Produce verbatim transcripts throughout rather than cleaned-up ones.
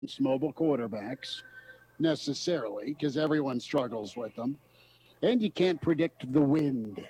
mobile quarterbacks necessarily because everyone struggles with them. And you can't predict the wind.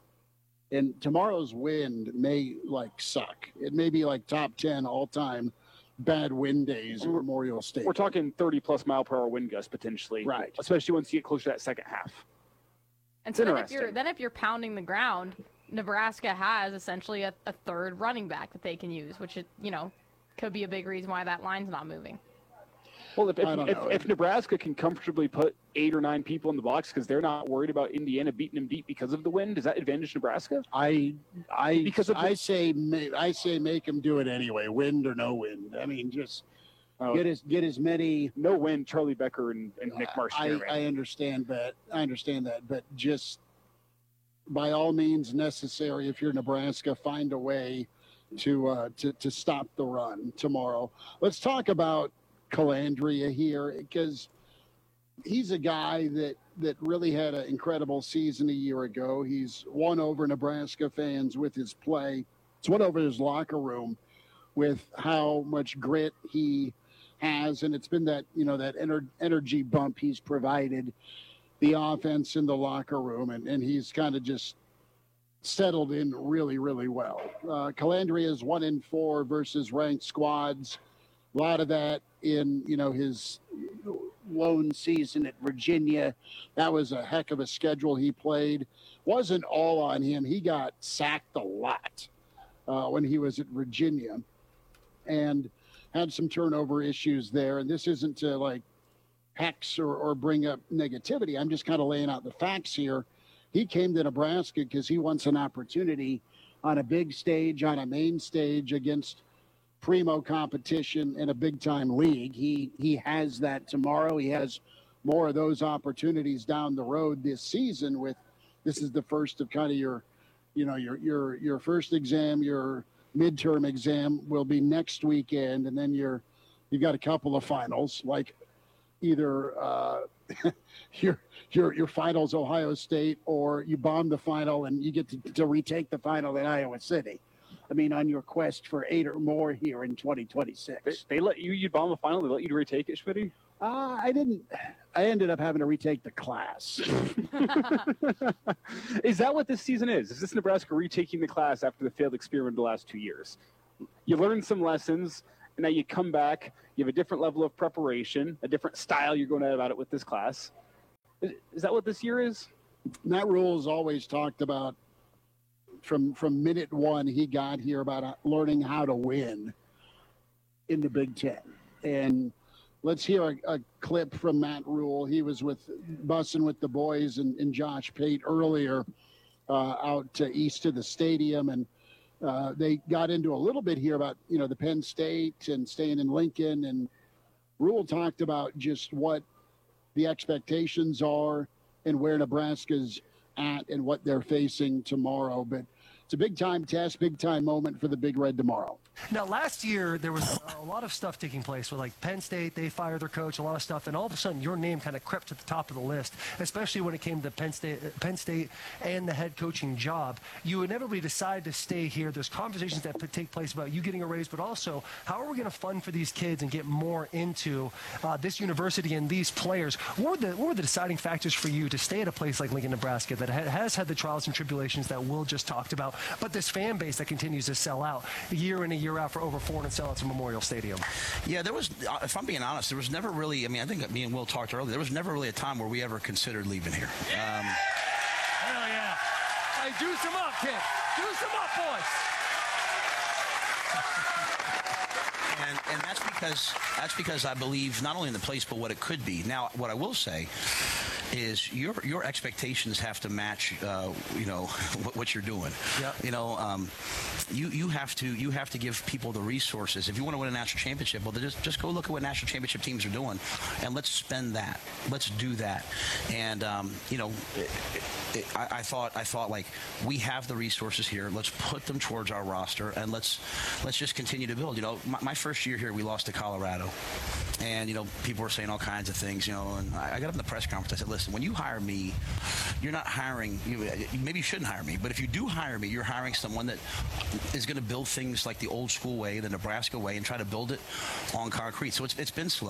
And tomorrow's wind may like suck. It may be like top ten all time bad wind days at Memorial Stadium. We're talking thirty plus mile per hour wind gusts potentially. Right. Especially once you get closer to that second half. And so then if you're then if you're pounding the ground, Nebraska has essentially a, a third running back that they can use, which it, you know, could be a big reason why that line's not moving. Well, if if, if, if Nebraska can comfortably put eight or nine people in the box because they're not worried about Indiana beating them deep because of the wind, does that advantage Nebraska? I I because of the, I say I say make them do it anyway, wind or no wind. I mean, just uh, get as get as many. No wind, Charlie Becker and, and Nick Marsh. I, I understand that. I understand that, but just by all means necessary, if you're Nebraska, find a way to uh, to to stop the run tomorrow. Let's talk about Calandria here because he's a guy that that really had an incredible season a year ago. He's won over Nebraska fans with his play. He's won over his locker room with how much grit he has, and it's been that, you know, that ener- energy bump he's provided the offense in the locker room, and, and he's kind of just settled in really, really well. Uh, Calandria is one in four versus ranked squads. A lot of that in, you know, his lone season at Virginia. That was a heck of a schedule he played. Wasn't all on him. He got sacked a lot uh, when he was at Virginia and had some turnover issues there. And this isn't to, like, hex or, or bring up negativity. I'm just kind of laying out the facts here. He came to Nebraska because he wants an opportunity on a big stage, on a main stage against primo competition in a big-time league. He he has that tomorrow. He has more of those opportunities down the road this season. With this is the first of kind of your, you know, your your your first exam, your midterm exam will be next weekend, and then you're you've got a couple of finals, like either uh, your your your finals Ohio State, or you bomb the final and you get to, to retake the final in Iowa City. I mean, on your quest for eight or more here in twenty twenty-six. They, they let you, you bomb a final, they let you retake it, Schmitty? Uh, I didn't. I ended up having to retake the class. Is that what this season is? Is this Nebraska retaking the class after the failed experiment of the last two years? You learn some lessons, and now you come back, you have a different level of preparation, a different style you're going to have about it with this class. Is, is that what this year is? Matt Rhule has always talked about, from from minute one he got here, about learning how to win in the Big Ten. And let's hear a, a clip from Matt Rhule. He was with bussing with the boys and, and Josh Pate earlier uh, out to east of the stadium, and uh, they got into a little bit here about, you know, the Penn State and staying in Lincoln, and Rhule talked about just what the expectations are and where Nebraska's at and what they're facing tomorrow. But it's a big-time test, big-time moment for the Big Red tomorrow. Now, last year, there was a lot of stuff taking place with, like, Penn State, they fired their coach, a lot of stuff, and all of a sudden your name kind of crept to the top of the list, especially when it came to Penn State, Penn State and the head coaching job. You inevitably decide to stay here. There's conversations that take place about you getting a raise, but also how are we going to fund for these kids and get more into uh, this university and these players? What were, the, what were the deciding factors for you to stay at a place like Lincoln, Nebraska, that has had the trials and tribulations that Will just talked about, but this fan base that continues to sell out year in and year out for over four hundred sellouts in Memorial Stadium? Yeah, there was, if I'm being honest, there was never really, I mean, I think me and Will talked earlier, there was never really a time where we ever considered leaving here. Um, Hell yeah. Hey, do some up, kid. Do some up, boys. And, and that's because that's because I believe not only in the place, but what it could be. Now, what I will say is your your expectations have to match, uh, you know, what, what you're doing. Yep. You know, um, you you have to you have to give people the resources. If you want to win a national championship, well, then just just go look at what national championship teams are doing, and let's spend that. Let's do that. And um, you know, it, it, I, I thought I thought like we have the resources here. Let's put them towards our roster, and let's let's just continue to build. You know, my, my first year here, we lost to Colorado, and you know, people were saying all kinds of things. You know, and I, I got up in the press conference. I said, listen. listen, when you hire me, you're not hiring, you, maybe you shouldn't hire me, but if you do hire me, you're hiring someone that is going to build things like the old school way, the Nebraska way, and try to build it on concrete. So it's, it's been slow.